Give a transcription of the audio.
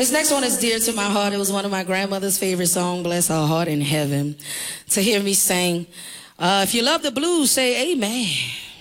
This next one is dear to my heart. It was one of my grandmother's favorite songs, bless her heart in heaven. To hear me sing, if you love the blues, say amen.